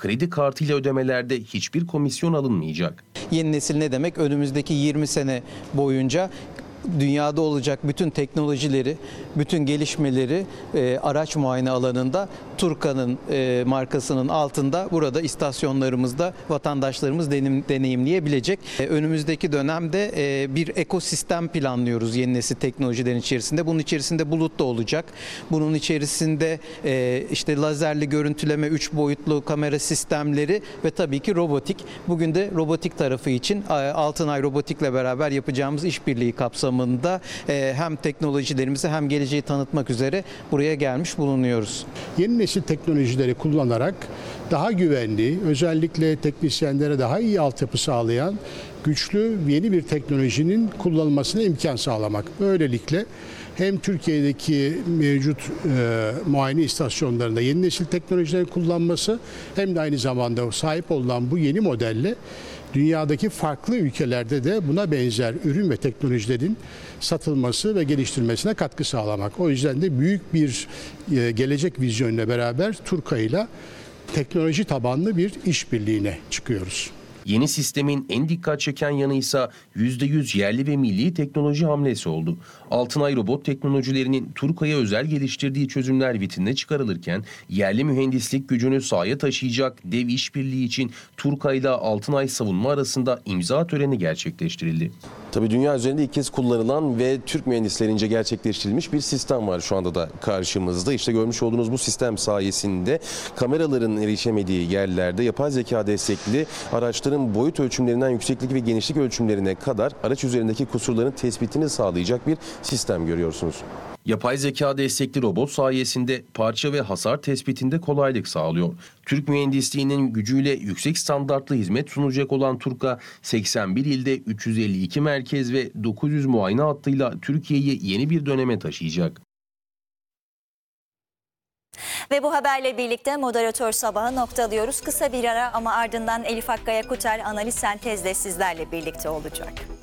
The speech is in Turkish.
kredi kartıyla ödemelerde hiçbir komisyon alınmayacak. Yeni nesil ne demek? Önümüzdeki 20 sene boyunca dünyada olacak bütün teknolojileri, bütün gelişmeleri araç muayene alanında Turka'nın markasının altında burada istasyonlarımızda vatandaşlarımız deneyimleyebilecek. Önümüzdeki dönemde bir ekosistem planlıyoruz yeni nesil teknolojilerin içerisinde. Bunun içerisinde bulut da olacak. Bunun içerisinde işte lazerli görüntüleme, 3 boyutlu kamera sistemleri ve tabii ki robotik. Bugün de robotik tarafı için Altınay Robotik'le beraber yapacağımız işbirliği kapsamında hem teknolojilerimizi hem geleceği tanıtmak üzere buraya gelmiş bulunuyoruz. Yeni nesil teknolojileri kullanarak daha güvenli, özellikle teknisyenlere daha iyi altyapı sağlayan güçlü yeni bir teknolojinin kullanılmasına imkan sağlamak. Böylelikle hem Türkiye'deki mevcut muayene istasyonlarında yeni nesil teknolojilerin kullanması hem de aynı zamanda sahip olunan bu yeni modelle dünyadaki farklı ülkelerde de buna benzer ürün ve teknolojilerin satılması ve geliştirilmesine katkı sağlamak. O yüzden de büyük bir gelecek vizyonuyla beraber Turka ile teknoloji tabanlı bir işbirliğine çıkıyoruz. Yeni sistemin en dikkat çeken yanı ise %100 yerli ve milli teknoloji hamlesi oldu. Altınay Robot Teknolojilerinin Turka'ya özel geliştirdiği çözümler vitrine çıkarılırken yerli mühendislik gücünü sahaya taşıyacak dev işbirliği için Turka ile Altınay Savunma arasında imza töreni gerçekleştirildi. Tabii dünya üzerinde ilk kez kullanılan ve Türk mühendislerince gerçekleştirilmiş bir sistem var şu anda da karşımızda. İşte görmüş olduğunuz bu sistem sayesinde kameraların erişemediği yerlerde yapay zeka destekli araçların boyut ölçümlerinden yükseklik ve genişlik ölçümlerine kadar araç üzerindeki kusurların tespitini sağlayacak bir sistem görüyorsunuz. Yapay zeka destekli robot sayesinde parça ve hasar tespitinde kolaylık sağlıyor. Türk mühendisliğinin gücüyle yüksek standartlı hizmet sunacak olan Turka, 81 ilde 352 merkez ve 900 muayene hattıyla Türkiye'yi yeni bir döneme taşıyacak. Ve bu haberle birlikte moderatör sabahı noktalıyoruz. Kısa bir ara ama ardından Elif Akkaya Kutel analiz sentezle sizlerle birlikte olacak.